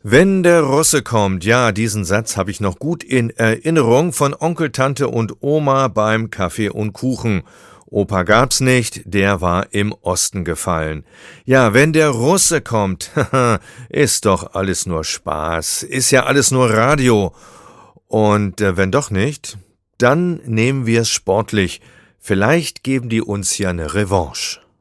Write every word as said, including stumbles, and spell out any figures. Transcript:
Wenn der Russe kommt, ja, diesen Satz habe ich noch gut in Erinnerung von Onkel, Tante und Oma beim Kaffee und Kuchen. Opa gab's nicht, der war im Osten gefallen. Ja, wenn der Russe kommt, haha, ist doch alles nur Spaß, ist ja alles nur Radio. Und äh, wenn doch nicht, dann nehmen wir's sportlich. Vielleicht geben die uns ja eine Revanche.